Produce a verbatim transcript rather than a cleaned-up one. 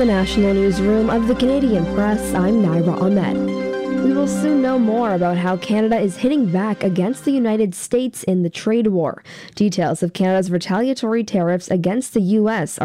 the National Newsroom of the Canadian Press, I'm Naira Ahmed. We will soon know more about how Canada is hitting back against the United States in the trade war. Details of Canada's retaliatory tariffs against the U S